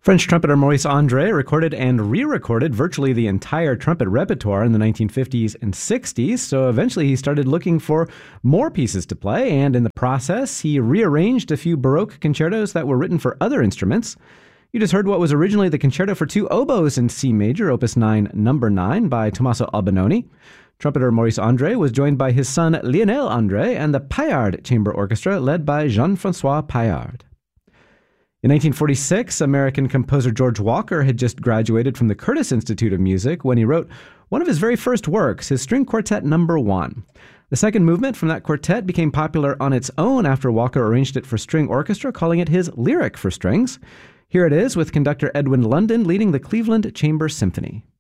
French trumpeter Maurice André recorded and re-recorded virtually the entire trumpet repertoire in the 1950s and 60s, so eventually he started looking for more pieces to play, and in the process, he rearranged a few Baroque concertos that were written for other instruments. You just heard what was originally the Concerto for Two Oboes in C major, Opus 9, Number 9, by Tommaso Albinoni. Trumpeter Maurice André was joined by his son Lionel André and the Paillard Chamber Orchestra, led by Jean-François Paillard. In 1946, American composer George Walker had just graduated from the Curtis Institute of Music when he wrote one of his very first works, his String Quartet No. 1. The second movement from that quartet became popular on its own after Walker arranged it for string orchestra, calling it his Lyric for Strings. Here it is with conductor Edwin London leading the Cleveland Chamber Symphony.